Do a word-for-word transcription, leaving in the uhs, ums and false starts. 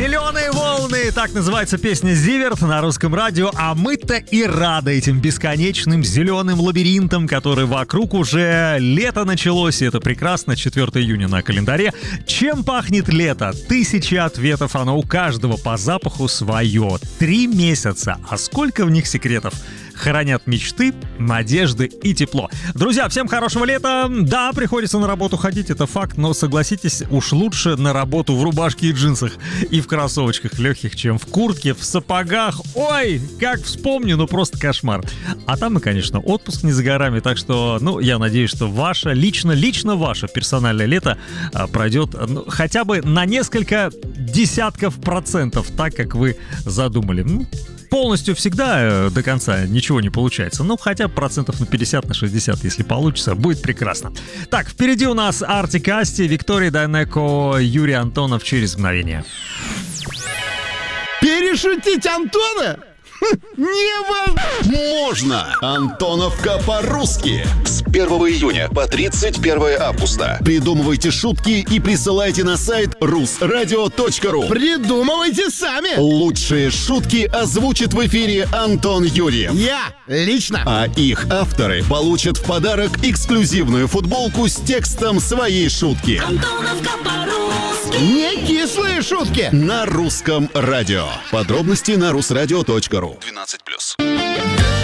Зеленые волны, так называется песня Зиверт на русском радио, а мы-то и рады этим бесконечным зеленым лабиринтам, которые вокруг уже лето началось, и это прекрасно, четвёртого июня на календаре. Чем пахнет лето? Тысячи ответов, оно у каждого по запаху свое. Три месяца, а сколько в них секретов? Хранят мечты, надежды и тепло. Друзья, всем хорошего лета. Да, приходится на работу ходить, это факт, но согласитесь, уж лучше на работу в рубашке и джинсах и в кроссовочках легких, чем в куртке, в сапогах. Ой, как вспомню, ну просто кошмар. А там и, конечно, отпуск не за горами, так что, ну, я надеюсь, что ваше, лично, лично ваше персональное лето а, пройдет ну, хотя бы на несколько десятков процентов так, как вы задумали. Ну, полностью всегда э, до конца ничего не получается. Ну, хотя бы процентов на пятьдесят, на шестьдесят, если получится, будет прекрасно. Так, впереди у нас Артик Асти, Виктория Дайнеко, Юрий Антонов через мгновение. Перешутить Антона? Невозможно! Антоновка по-русски. С первого июня по тридцать первое августа. Придумывайте шутки и присылайте на сайт рус радио точка ру. Придумывайте сами! Лучшие шутки озвучит в эфире Антон Юрьев. Я лично. А их авторы получат в подарок эксклюзивную футболку с текстом своей шутки. Антоновка по-русски. Не кислые шутки. На русском радио. Подробности на рус радио точка ру. двенадцать плюс.